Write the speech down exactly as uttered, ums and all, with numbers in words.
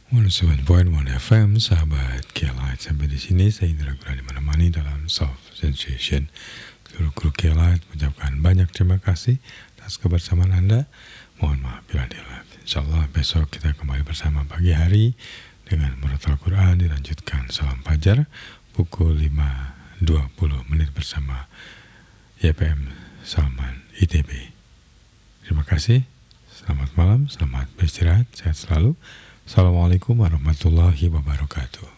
seratus tujuh koma satu F M, sahabat K L I. Sampai di sini saya Indra Gurani menemani dalam Soft Sensation. Seluruh kru K L I mengucapkan banyak terima kasih atas kebersamaan Anda. Mohon maaf bila dilewat. Insyaallah besok kita kembali bersama pagi hari dengan Murotal Quran, dilanjutkan salam fajar pukul lima dua puluh menit bersama Y P M Salman I T B. Terima kasih. Selamat malam, selamat beristirahat, sehat selalu. Assalamualaikum warahmatullahi wabarakatuh.